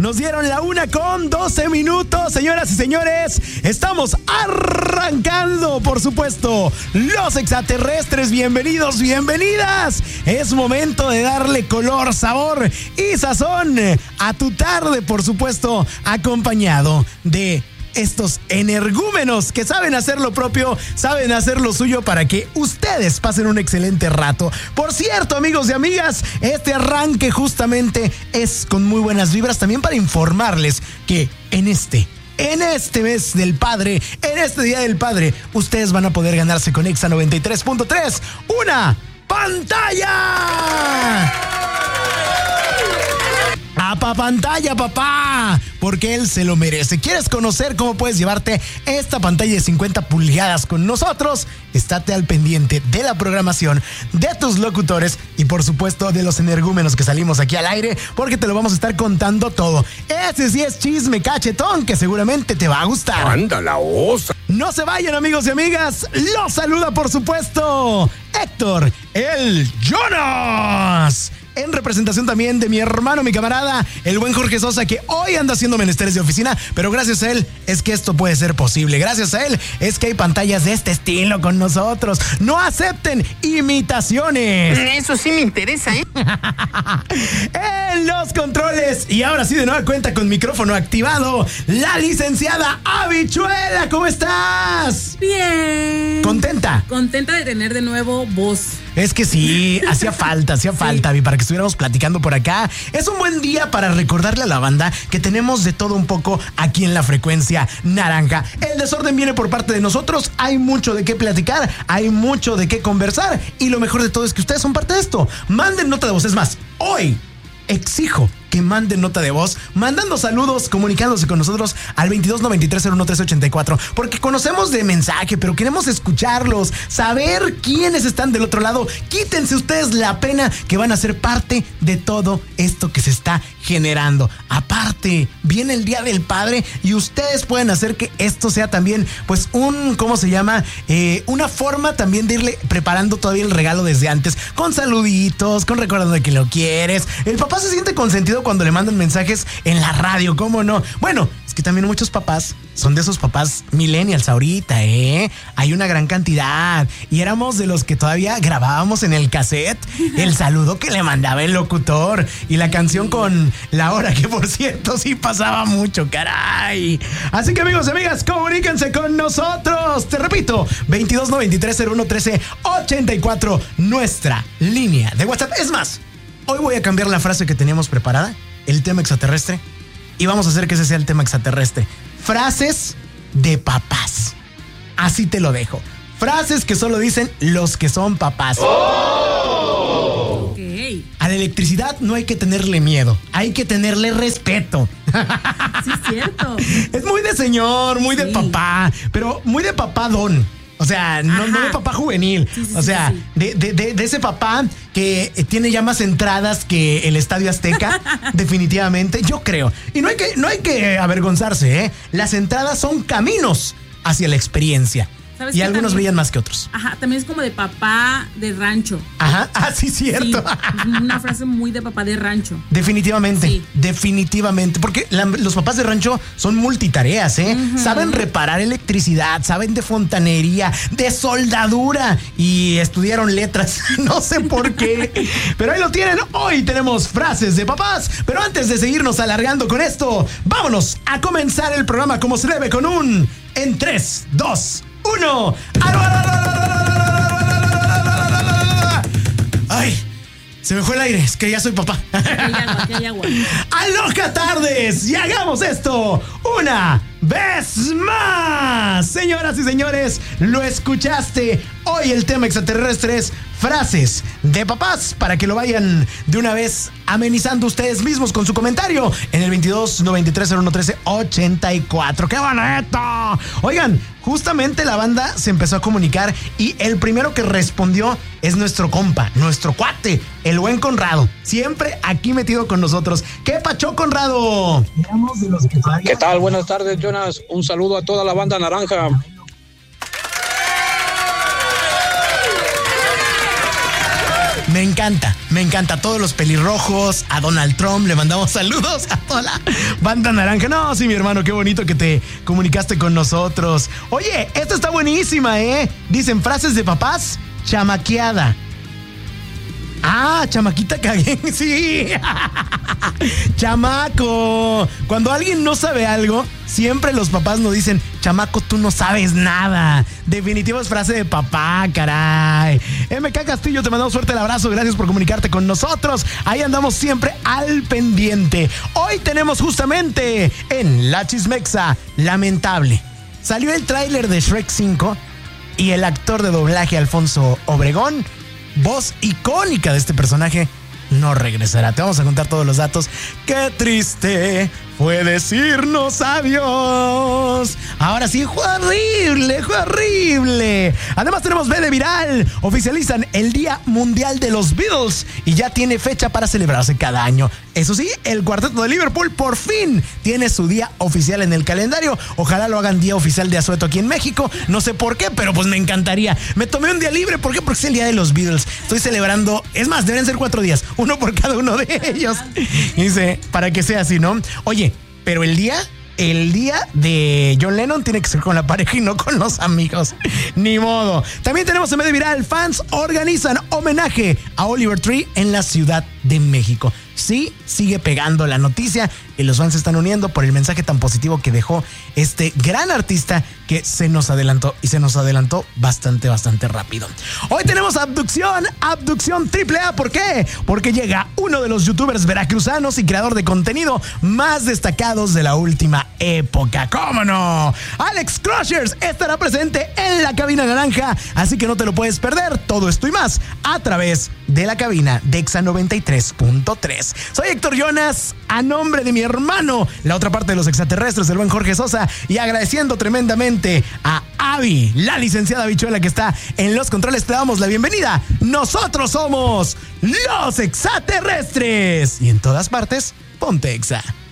Nos dieron la 1:12. Señoras y señores, estamos arrancando, por supuesto, los extraterrestres. Bienvenidos, bienvenidas. Es momento de darle color, sabor y sazón a tu tarde, por supuesto, acompañado de estos energúmenos que saben hacer lo propio, saben hacer lo suyo para que ustedes pasen un excelente rato. Por cierto, amigos y amigas, este arranque justamente es con muy buenas vibras, también para informarles que en este mes del padre, en este día del padre, ustedes van a poder ganarse con Exa 93.3 una pantalla. Pantalla, papá, porque él se lo merece. ¿Quieres conocer cómo puedes llevarte esta pantalla de 50 pulgadas con nosotros? Estate al pendiente de la programación, de tus locutores y por supuesto de los energúmenos que salimos aquí al aire, porque te lo vamos a estar contando todo. Ese sí es chisme cachetón que seguramente te va a gustar. ¡Anda la osa! No se vayan, amigos y amigas. Los saluda, por supuesto, Héctor, el Jonas. En representación también de mi hermano, mi camarada, el buen Jorge Sosa, que hoy anda haciendo menesteres de oficina, pero gracias a él es que esto puede ser posible. Gracias a él es que hay pantallas de este estilo con nosotros. No acepten imitaciones. Eso sí me interesa, ¿eh? En los controles, y ahora sí de nueva cuenta con micrófono activado, la licenciada Habichuela. ¿Cómo estás? Bien. ¿Contenta? Contenta de tener de nuevo voz. Es que sí, hacía falta, para que estuviéramos platicando por acá. Es un buen día para recordarle a la banda que tenemos de todo un poco aquí en la frecuencia naranja. El desorden viene por parte de nosotros, hay mucho de qué platicar, hay mucho de qué conversar y lo mejor de todo es que ustedes son parte de esto. Manden nota de voz, es más, hoy exijo que manden nota de voz, mandando saludos, comunicándose con nosotros al 2293-011384, porque conocemos de mensaje, pero queremos escucharlos, saber quiénes están del otro lado. Quítense ustedes la pena que van a ser parte de todo esto que se está generando. Aparte, viene el Día del Padre y ustedes pueden hacer que esto sea también, pues, una forma también de irle preparando todavía el regalo desde antes, con saluditos, con recordando de que lo quieres. El papá se siente consentido cuando le mandan mensajes en la radio, ¿cómo no? Bueno, es que también muchos papás son de esos papás millennials ahorita, hay una gran cantidad y éramos de los que todavía grabábamos en el cassette el saludo que le mandaba el locutor y la canción con la hora, que por cierto sí pasaba mucho, caray. Así que, amigos y amigas, comuníquense con nosotros. Te repito, 2293-011384, nuestra línea de WhatsApp. Es más, hoy voy a cambiar la frase que teníamos preparada, el tema extraterrestre, y vamos a hacer que ese sea el tema extraterrestre. Frases de papás. Así te lo dejo. Frases que solo dicen los que son papás. ¡Oh! Okay. A la electricidad no hay que tenerle miedo, hay que tenerle respeto. Sí, es cierto. Es muy de señor, muy de papá, pero muy de papá don. O sea, no de papá juvenil. Sí, o sea, sí. De ese papá que tiene ya más entradas que el Estadio Azteca, definitivamente, yo creo. Y no hay que avergonzarse, Las entradas son caminos hacia la experiencia. Y algunos también brillan más que otros. Ajá, también es como de papá de rancho. Ajá, sí, cierto. Sí, una frase muy de papá de rancho. Definitivamente, sí. Definitivamente. Porque los papás de rancho son multitareas, Uh-huh. Saben reparar electricidad, saben de fontanería, de soldadura y estudiaron letras. No sé por qué. Pero ahí lo tienen. Hoy tenemos frases de papás. Pero antes de seguirnos alargando con esto, vámonos a comenzar el programa como se debe con un en 3, 2, 1. ¡Ay! Se me fue el aire, es que ya soy papá. Aquí hay agua. ¡Aloha tardes! Y hagamos esto una vez más. Señoras y señores, lo escuchaste. Hoy el tema extraterrestre es frases de papás, para que lo vayan de una vez amenizando ustedes mismos con su comentario en el 2293-011384. ¡Qué bonito! Oigan, justamente la banda se empezó a comunicar y el primero que respondió es nuestro compa, nuestro cuate, el buen Conrado, siempre aquí metido con nosotros. ¿Qué pacho, Conrado? ¿Qué tal? Buenas tardes, Jonas. Un saludo a toda la banda naranja. Me encanta a todos los pelirrojos, a Donald Trump, le mandamos saludos a toda la banda naranja. No, sí, mi hermano, qué bonito que te comunicaste con nosotros. Oye, esta está buenísima, ¿eh? Dicen frases de papás, chamaqueada. Ah, chamaquita cagué, sí. Chamaco. Cuando alguien no sabe algo, siempre los papás nos dicen, chamaco, tú no sabes nada. Definitivo es frase de papá, caray. MK Castillo, te mandamos fuerte el abrazo. Gracias por comunicarte con nosotros. Ahí andamos siempre al pendiente. Hoy tenemos justamente en La Chismexa, lamentable. Salió el tráiler de Shrek 5 y el actor de doblaje Alfonso Obregón, voz icónica de este personaje, no regresará. Te vamos a contar todos los datos. ¡Qué triste fue decirnos adiós! Ahora sí, fue horrible, fue horrible. Además tenemos B de viral. Oficializan el Día Mundial de los Beatles y ya tiene fecha para celebrarse cada año. Eso sí, el Cuarteto de Liverpool por fin tiene su día oficial en el calendario. Ojalá lo hagan día oficial de asueto aquí en México. No sé por qué, pero pues me encantaría. Me tomé un día libre. ¿Por qué? Porque es el Día de los Beatles. Estoy celebrando, es más, deberían ser 4 días, uno por cada uno de ellos. Dice, para que sea así, ¿no? Oye, pero el día de John Lennon tiene que ser con la pareja y no con los amigos. Ni modo. También tenemos en medio viral, fans organizan homenaje a Oliver Tree en la Ciudad de México. Sí, sigue pegando la noticia y los fans se están uniendo por el mensaje tan positivo que dejó este gran artista que se nos adelantó y se nos adelantó bastante rápido. Hoy tenemos abducción AAA. ¿Por qué? Porque llega uno de los youtubers veracruzanos y creador de contenido más destacados de la última época. ¿Cómo no? Alex Crushers estará presente en la cabina naranja, así que no te lo puedes perder. Todo esto y más a través de la cabina de Exa 93.3. Soy Héctor Jonas, a nombre de mi hermano, la otra parte de los extraterrestres, el buen Jorge Sosa, y agradeciendo tremendamente a Abby, la licenciada Bichuela que está en los controles, te damos la bienvenida. Nosotros somos los extraterrestres y en todas partes, ponte Exa.